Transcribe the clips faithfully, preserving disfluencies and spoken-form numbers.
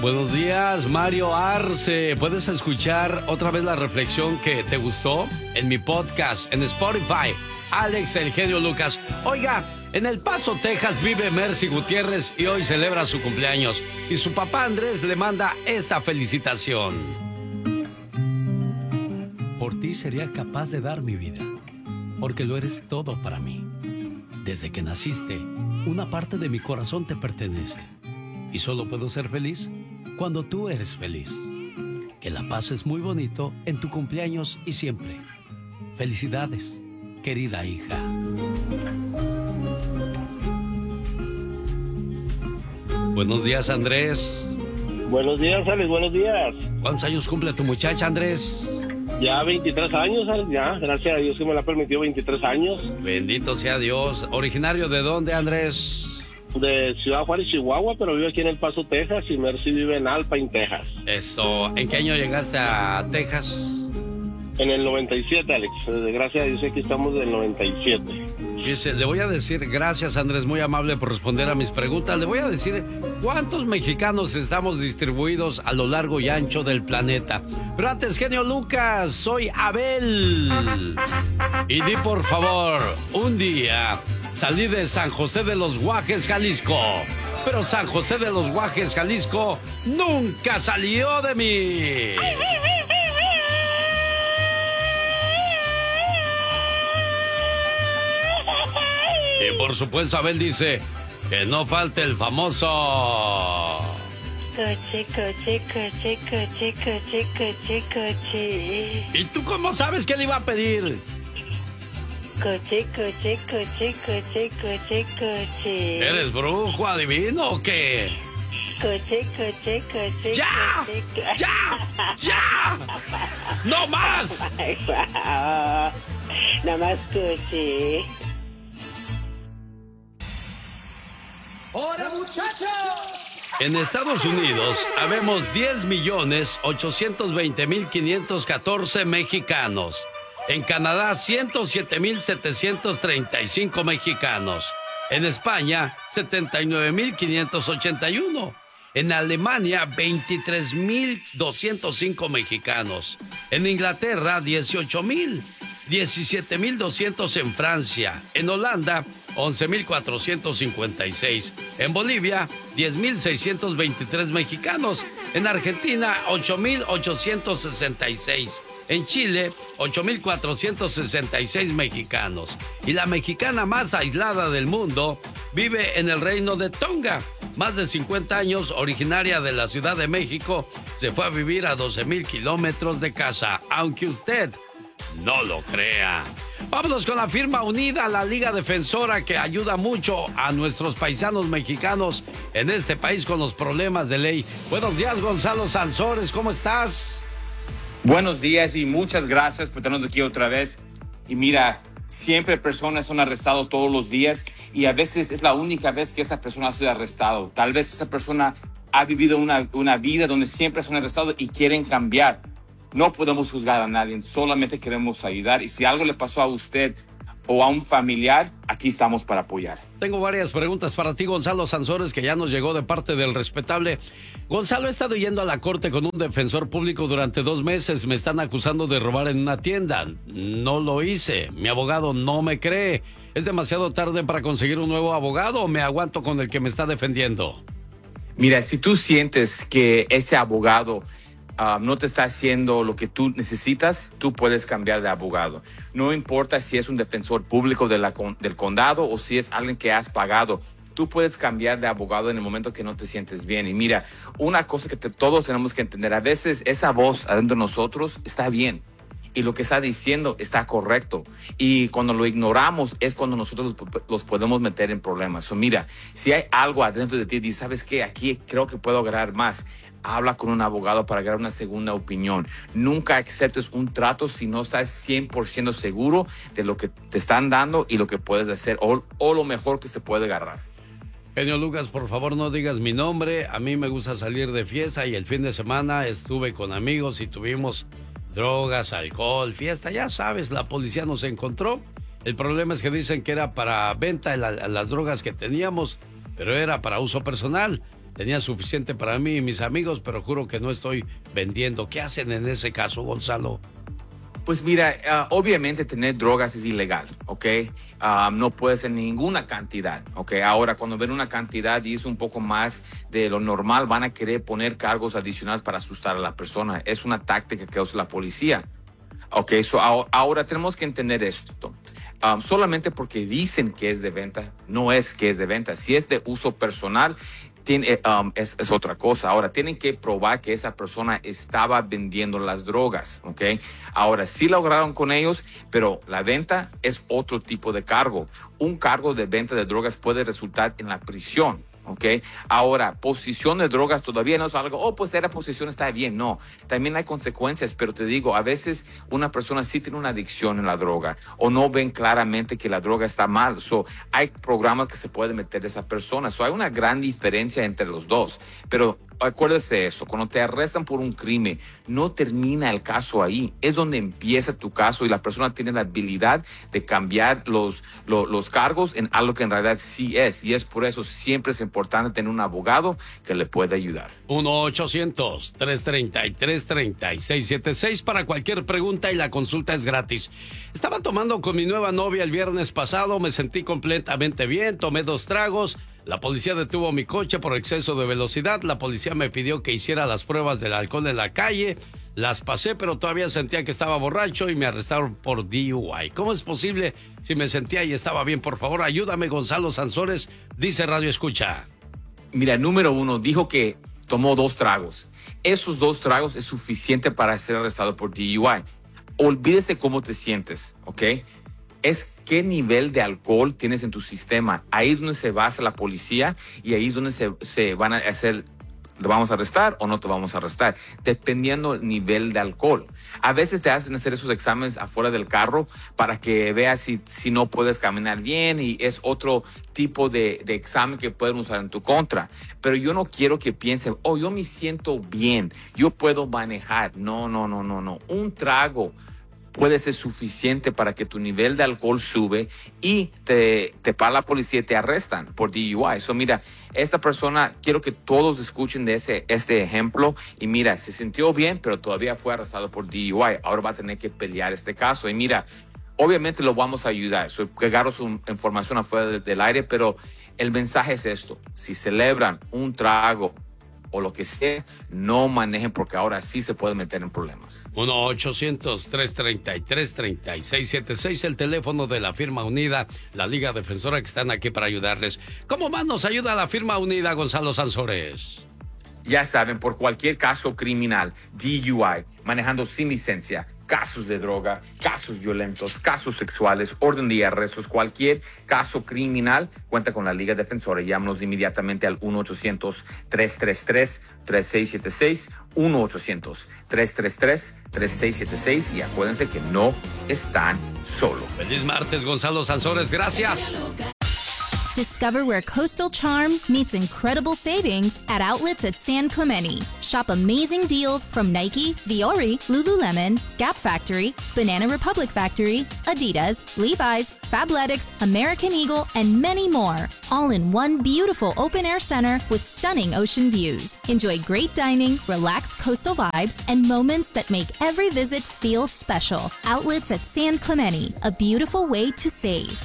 Buenos días, Mario Arce. ¿Puedes escuchar otra vez la reflexión que te gustó? En mi podcast, en Spotify, Alex El Genio Lucas. Oiga, en El Paso, Texas, vive Mercy Gutiérrez y hoy celebra su cumpleaños. Y su papá Andrés le manda esta felicitación. Por ti sería capaz de dar mi vida, porque lo eres todo para mí. Desde que naciste, una parte de mi corazón te pertenece. Y solo puedo ser feliz cuando tú eres feliz. Que la pases muy bonito en tu cumpleaños y siempre. Felicidades, querida hija. Buenos días, Andrés. Buenos días, Alex, buenos días. ¿Cuántos años cumple tu muchacha, Andrés? Ya veintitrés años, Alex, ya. Gracias a Dios que me la permitió veintitrés años. Bendito sea Dios. ¿Originario de dónde, Andrés? De Ciudad Juárez, Chihuahua, pero vivo aquí en El Paso, Texas, y Mercy vive en Alpine, Texas. Eso. ¿En qué año llegaste a Texas? En el noventa y siete, Alex. Desde gracias a Dios aquí estamos del noventa y siete. Fíjese, le voy a decir, gracias, Andrés, muy amable por responder a mis preguntas. Le voy a decir cuántos mexicanos estamos distribuidos a lo largo y ancho del planeta. Pero antes, genio Lucas, soy Abel. Y di por favor, un día salí de San José de los Guajes, Jalisco. Pero San José de los Guajes, Jalisco, nunca salió de mí. Y por supuesto, Abel dice que no falte el famoso... Coche, coche, coche, coche, coche, coche, coche. ¿Y tú cómo sabes que le iba a pedir? Coche, coche, coche, coche, coche, coche. ¿Eres brujo, adivino o qué? Coche, coche, coche, ¡Ya! coche, coche. ¡Ya! ¡Ya! ¡No más! Nada más coche. ¡Hola, muchachos! En Estados Unidos habemos diez millones ochocientos veinte mil quinientos catorce mexicanos. En Canadá, ciento siete mil setecientos treinta y cinco mexicanos. En España, setenta y nueve mil quinientos ochenta y uno. En Alemania, veintitrés mil doscientos cinco mexicanos. En Inglaterra, dieciocho mil. diecisiete mil doscientos en Francia. En Holanda, once mil cuatrocientos cincuenta y seis. En Bolivia, diez mil seiscientos veintitrés mexicanos. En Argentina, ocho mil ochocientos sesenta y seis. En Chile, ocho mil cuatrocientos sesenta y seis mexicanos. Y la mexicana más aislada del mundo vive en el reino de Tonga. Más de cincuenta años, originaria de la Ciudad de México, se fue a vivir a doce mil kilómetros de casa, aunque usted no lo crea. Vámonos con la firma unida, la Liga Defensora, que ayuda mucho a nuestros paisanos mexicanos en este país con los problemas de ley. Buenos días, Gonzalo Sansores, ¿cómo estás? Buenos días y muchas gracias por tenernos aquí otra vez. Y mira, siempre personas son arrestadas todos los días y a veces es la única vez que esa persona ha sido arrestado. Tal vez esa persona ha vivido una, una vida donde siempre son arrestados y quieren cambiar. No podemos juzgar a nadie, solamente queremos ayudar. Y si algo le pasó a usted o a un familiar, aquí estamos para apoyar. Tengo varias preguntas para ti, Gonzalo Sansores, que ya nos llegó de parte del respetable. Gonzalo, he estado yendo a la corte con un defensor público durante dos meses. Me están acusando de robar en una tienda. No lo hice. Mi abogado no me cree. ¿Es demasiado tarde para conseguir un nuevo abogado o me aguanto con el que me está defendiendo? Mira, si tú sientes que ese abogado Uh, no te está haciendo lo que tú necesitas, tú puedes cambiar de abogado. No importa si es un defensor público de la, del condado o si es alguien que has pagado. Tú puedes cambiar de abogado en el momento que no te sientes bien. Y mira, una cosa que te, todos tenemos que entender, a veces esa voz adentro de nosotros está bien y lo que está diciendo está correcto. Y cuando lo ignoramos es cuando nosotros los, los podemos meter en problemas. So, mira, si hay algo adentro de ti y sabes que aquí creo que puedo agarrar más, habla con un abogado para agarrar una segunda opinión. Nunca aceptes un trato si no estás cien por ciento seguro de lo que te están dando y lo que puedes hacer o, o lo mejor que se puede agarrar. Genio Lucas, por favor no digas mi nombre. A mí me gusta salir de fiesta y el fin de semana estuve con amigos y tuvimos drogas, alcohol, fiesta. Ya sabes, la policía nos encontró. El problema es que dicen que era para venta la, las drogas que teníamos, pero era para uso personal. tenía suficiente para mí y mis amigos, pero juro que no estoy vendiendo. ¿Qué hacen en ese caso, Gonzalo? Pues mira, uh, obviamente tener drogas es ilegal, ¿ok? Uh, no puede ser ninguna cantidad, ¿ok? Ahora, cuando ven una cantidad y es un poco más de lo normal, van a querer poner cargos adicionales para asustar a la persona. Es una táctica que usa la policía, ¿ok? So, ahora, ahora tenemos que entender esto. Um, solamente porque dicen que es de venta, no es que es de venta. Si es de uso personal, tiene, um, es, es otra cosa. Ahora, tienen que probar que esa persona estaba vendiendo las drogas, ¿ok? Ahora, sí lograron con ellos, pero la venta es otro tipo de cargo. Un cargo de venta de drogas puede resultar en la prisión, ¿ok? Ahora, posesión de drogas todavía no es algo, oh, pues era posesión, está bien. No, también hay consecuencias, pero te digo, a veces una persona sí tiene una adicción en la droga o no ven claramente que la droga está mal. So, hay programas que se puede meter a esa persona. So, hay una gran diferencia entre los dos, pero acuérdese eso, cuando te arrestan por un crimen, no termina el caso ahí, es donde empieza tu caso y la persona tiene la habilidad de cambiar los, los, los cargos en algo que en realidad sí es, y es por eso siempre es importante tener un abogado que le pueda ayudar. uno ochocientos, tres treinta y tres, treinta y seis setenta y seis para cualquier pregunta y la consulta es gratis. Estaba tomando con mi nueva novia el viernes pasado, me sentí completamente bien, tomé dos tragos. La policía detuvo mi coche por exceso de velocidad. La policía me pidió que hiciera las pruebas del alcohol en la calle. Las pasé, pero todavía sentía que estaba borracho y me arrestaron por D U I. ¿Cómo es posible si me sentía y estaba bien? Por favor, ayúdame, Gonzalo Sansores, dice Radio Escucha. Mira, número uno, dijo que tomó dos tragos. Esos dos tragos es suficiente para ser arrestado por D U I. Olvídese cómo te sientes, ¿ok? Es qué nivel de alcohol tienes en tu sistema. Ahí es donde se basa la policía y ahí es donde se, se van a hacer, ¿te vamos a arrestar o no te vamos a arrestar? Dependiendo del nivel de alcohol. A veces te hacen hacer esos exámenes afuera del carro para que veas si, si no puedes caminar bien, y es otro tipo de, de examen que pueden usar en tu contra. Pero yo no quiero que piensen, oh, yo me siento bien, yo puedo manejar. No, no, no, no, no. Un trago puede ser suficiente para que tu nivel de alcohol sube y te, te para la policía y te arrestan por D U I. So, mira, esta persona, quiero que todos escuchen de ese, este ejemplo y mira, se sintió bien, pero todavía fue arrestado por D U I. Ahora va a tener que pelear este caso. Y mira, obviamente lo vamos a ayudar. So, pegaros su información afuera de, del aire, pero el mensaje es esto. Si celebran un trago o lo que sea, no manejen porque ahora sí se pueden meter en problemas. uno ochocientos, tres treinta y tres, treinta y seis setenta y seis, el teléfono de la Firma Unida, la Liga Defensora, que están aquí para ayudarles. ¿Cómo más nos ayuda la Firma Unida, Gonzalo Sansores? Ya saben, por cualquier caso criminal, D U I, manejando sin licencia, casos de droga, casos violentos, casos sexuales, orden de arrestos, cualquier caso criminal, cuenta con la Liga Defensora. Llámanos inmediatamente al uno ochocientos, tres tres tres, tres seis siete seis, uno ochocientos, tres tres tres, tres seis siete seis, y acuérdense que no están solos. Feliz martes, Gonzalo Sansores, gracias. Discover where coastal charm meets incredible savings at outlets at San Clemente. Shop amazing deals from Nike, Viore, Lululemon, Gap Factory, Banana Republic Factory, Adidas, Levi's, Fabletics, American Eagle, and many more. All in one beautiful open-air center with stunning ocean views. Enjoy great dining, relaxed coastal vibes, and moments that make every visit feel special. Outlets at San Clemente, a beautiful way to save.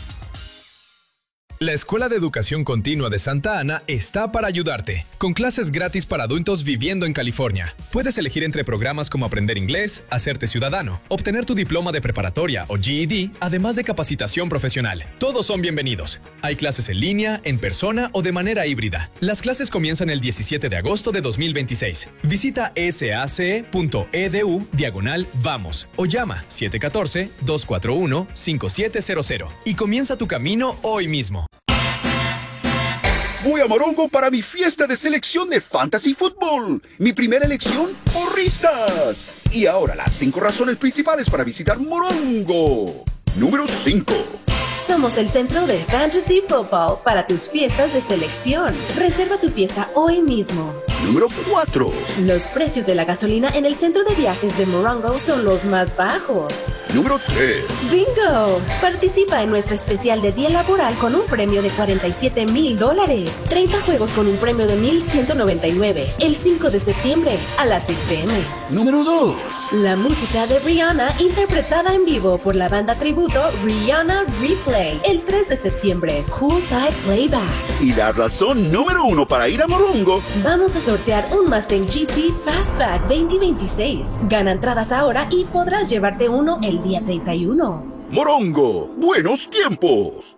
La Escuela de Educación Continua de Santa Ana está para ayudarte, con clases gratis para adultos viviendo en California. Puedes elegir entre programas como aprender inglés, hacerte ciudadano, obtener tu diploma de preparatoria o G E D, además de capacitación profesional. Todos son bienvenidos. Hay clases en línea, en persona o de manera híbrida. Las clases comienzan el diecisiete de agosto de dos mil veintiséis. Visita sace.edu diagonal vamos o llama siete uno cuatro, dos cuatro uno, cinco siete cero cero y comienza tu camino hoy mismo. Voy a Morongo para mi fiesta de selección de Fantasy Football. Mi primera elección, porristas. Y ahora las cinco razones principales para visitar Morongo. Número cinco. Somos el centro de Fantasy Football para tus fiestas de selección. Reserva tu fiesta hoy mismo. Número cuatro. Los precios de la gasolina en el centro de viajes de Morongo son los más bajos. Número tres. ¡Bingo! Participa en nuestra especial de día laboral con un premio de cuarenta y siete mil dólares. treinta juegos con un premio de mil ciento noventa y nueve. El cinco de septiembre a las seis p m Número dos. La música de Rihanna interpretada en vivo por la banda tributo Rihanna Replay. El tres de septiembre. Poolside Playback. Y la razón número uno para ir a Morongo. Vamos a sortear un Mustang G T Fastback veinte veintiséis. Gana entradas ahora y podrás llevarte uno el día treinta y uno. Morongo, buenos tiempos.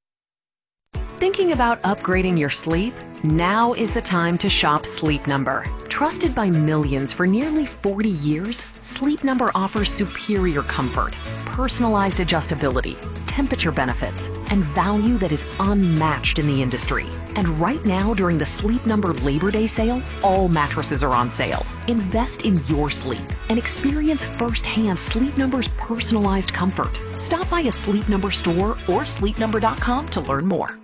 Thinking about upgrading your sleep? Now is the time to shop Sleep Number. Trusted by millions for nearly forty years, Sleep Number offers superior comfort, personalized adjustability, temperature benefits, and value that is unmatched in the industry. And right now, during the Sleep Number Labor Day sale, all mattresses are on sale. Invest in your sleep and experience firsthand Sleep Number's personalized comfort. Stop by a Sleep Number store or sleep number dot com to learn more.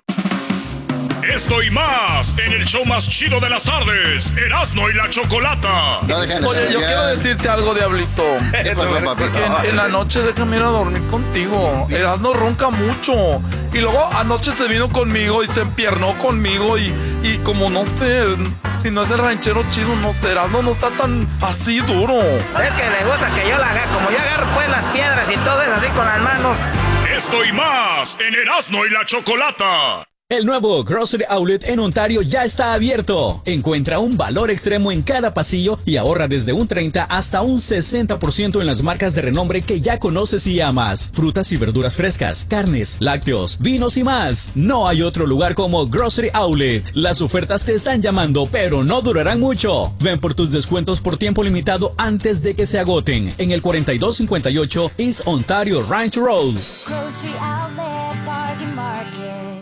Esto y más en el show más chido de las tardes, Erasmo y la Chocolata. No, Oye, yo quiero decirte algo, Diablito. ¿Qué pasó, papito? Porque en, en la noche déjame ir a dormir contigo. Erasmo ronca mucho. Y luego anoche se vino conmigo y se empiernó conmigo y, y como no sé, si no es el ranchero chido, no sé, Erasmo no está tan así duro. Es que le gusta que yo la haga, como yo agarro pues las piedras y todo eso así con las manos. Esto y más en Erasmo y la Chocolata. El nuevo Grocery Outlet en Ontario ya está abierto. Encuentra un valor extremo en cada pasillo y ahorra desde un treinta hasta un sesenta por ciento en las marcas de renombre que ya conoces y amas. Frutas y verduras frescas, carnes, lácteos, vinos y más. No hay otro lugar como Grocery Outlet. Las ofertas te están llamando, pero no durarán mucho. Ven por tus descuentos por tiempo limitado antes de que se agoten. En el cuarenta y dos cincuenta y ocho East Ontario Ranch Road. Grocery Outlet, Bargain Market.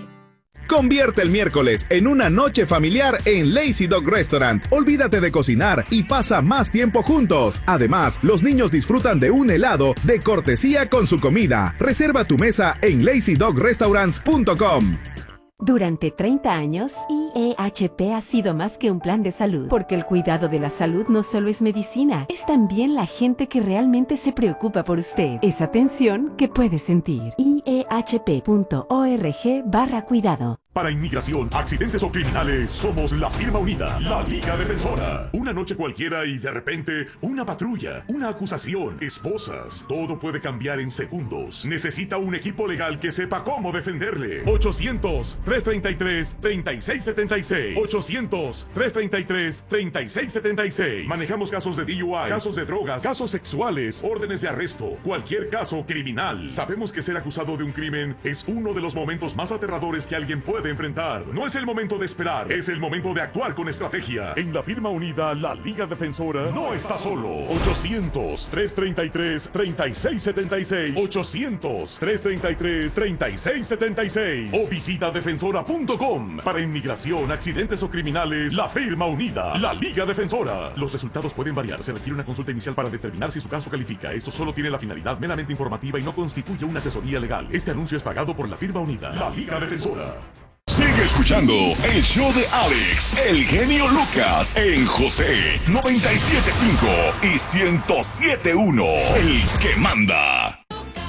Convierte el miércoles en una noche familiar en Lazy Dog Restaurant. Olvídate de cocinar y pasa más tiempo juntos. Además, los niños disfrutan de un helado de cortesía con su comida. Reserva tu mesa en lazy dog restaurants punto com. Durante treinta años, I E H P ha sido más que un plan de salud, porque el cuidado de la salud no solo es medicina, es también la gente que realmente se preocupa por usted. Es atención que puede sentir. I E H P punto org barra cuidado. Para inmigración, accidentes o criminales, somos la firma unida, la Liga Defensora. Una noche cualquiera y de repente, una patrulla, una acusación, esposas. Todo puede cambiar en segundos. Necesita un equipo legal que sepa cómo defenderle. ochocientos, trescientos treinta y tres, treinta y seis setenta y seis. ochocientos, trescientos treinta y tres, treinta y seis setenta y seis. Manejamos casos de D U I, casos de drogas, casos sexuales, órdenes de arresto, cualquier caso criminal. Sabemos que ser acusado de un crimen es uno de los momentos más aterradores que alguien puede de enfrentar. No es el momento de esperar, es el momento de actuar con estrategia. En la firma unida, la Liga Defensora no está solo. ochocientos, trescientos treinta y tres, treinta y seis setenta y seis. ochocientos, trescientos treinta y tres, treinta y seis setenta y seis. O visita defensora punto com. Para inmigración, accidentes o criminales, la firma unida, la Liga Defensora. Los resultados pueden variar. Se requiere una consulta inicial para determinar si su caso califica. Esto solo tiene la finalidad meramente informativa y no constituye una asesoría legal. Este anuncio es pagado por la firma unida, la Liga Defensora. Sigue escuchando el show de Alex, el genio Lucas, en José noventa y siete punto cinco y ciento siete punto uno, el que manda.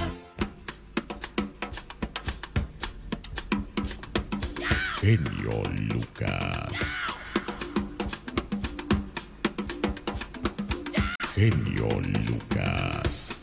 Genio Lucas. Genio Lucas.